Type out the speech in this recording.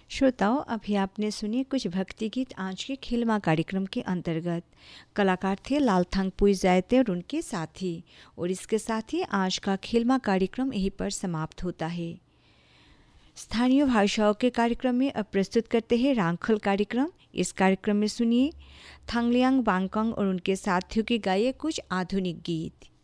श्रोताओं, अभी आपने सुने कुछ भक्ति गीत आज के खिलमा कार्यक्रम के अंतर्गत। कलाकार थे लालथांग पुई जायते और उनके साथी। और इसके साथ ही आज का खिलमा कार्यक्रम यहीं पर समाप्त होता है। स्थानीय भाषाओं के कार्यक्रम में अब प्रस्तुत करते हैं रांखल कार्यक्रम। इस कार्यक्रम में सुनिए थांगलियांग बांगकांग और उनके साथियों के गाए कुछ आधुनिक गीत।